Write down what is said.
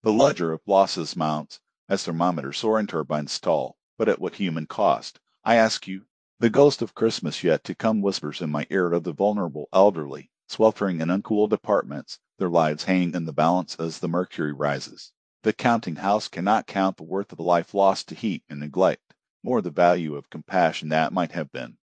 The ledger of losses mounts as thermometers soar in turbines tall, but at what human cost, I ask you? The ghost of Christmas yet to come whispers in my ear of the vulnerable elderly, sweltering in uncooled apartments, their lives hanging in the balance as the mercury rises. The counting house cannot count the worth of a life lost to heat and neglect, nor the value of compassion that might have been.